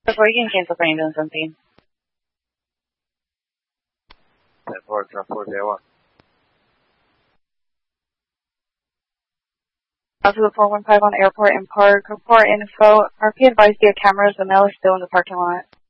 Before you can cancel for doing something. Network 401. Also the 415 on Airport and Park. Report info. RP advised via cameras the mail is still in the parking lot.